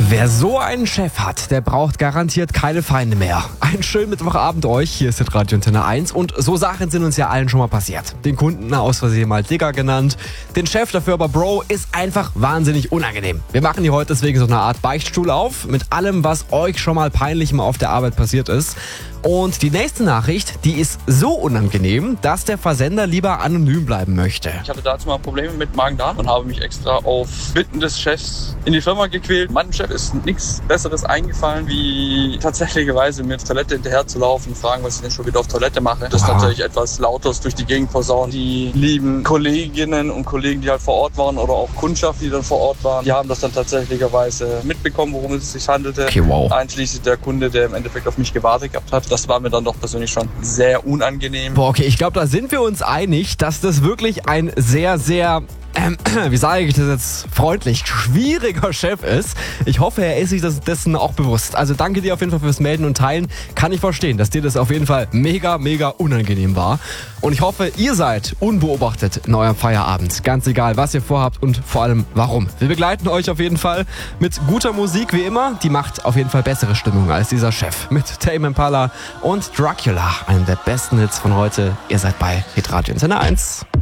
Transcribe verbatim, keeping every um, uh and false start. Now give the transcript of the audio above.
Wer so einen Chef hat, der braucht garantiert keine Feinde mehr. Einen schönen Mittwochabend euch, hier ist Radio Antenne eins und so Sachen sind uns ja allen schon mal passiert. Den Kunden aus Versehen mal Digger genannt, den Chef dafür aber Bro, ist einfach wahnsinnig unangenehm. Wir machen hier heute deswegen so eine Art Beichtstuhl auf, mit allem, was euch schon mal peinlich mal auf der Arbeit passiert ist. Und die nächste Nachricht, die ist so unangenehm, dass der Versender lieber anonym bleiben möchte. Ich hatte dazu mal Probleme mit Magen-Darm und habe mich extra auf Bitten des Chefs in die Firma gequält. Meinem Chef ist nichts Besseres eingefallen, wie tatsächlicherweise mir zur Toilette hinterher zu laufen und fragen, was ich denn schon wieder auf Toilette mache. Das ist natürlich etwas Lautes durch die Gegend posaunen. Die lieben Kolleginnen und Kollegen, die halt vor Ort waren oder auch Kundschaft, die dann vor Ort waren, die haben das dann tatsächlicherweise mitbekommen, worum es sich handelte. Okay, wow. Einschließlich der Kunde, der im Endeffekt auf mich gewartet gehabt hat. Das war mir dann doch persönlich schon sehr unangenehm. Boah, okay, ich glaube, da sind wir uns einig, dass das wirklich ein sehr, sehr, ähm, wie sage ich das jetzt freundlich, schwieriger Chef ist. Ich hoffe, er ist sich das, dessen auch bewusst. Also danke dir auf jeden Fall fürs Melden und Teilen. Kann ich verstehen, dass dir das auf jeden Fall mega, mega unangenehm war. Und ich hoffe, ihr seid unbeobachtet in eurem Feierabend. Ganz egal, was ihr vorhabt und vor allem warum. Wir begleiten euch auf jeden Fall mit guter Musik wie immer. Die macht auf jeden Fall bessere Stimmung als dieser Chef. Mit Tame Impala und Dracula, einem der besten Hits von heute. Ihr seid bei Hitradio Antenne eins.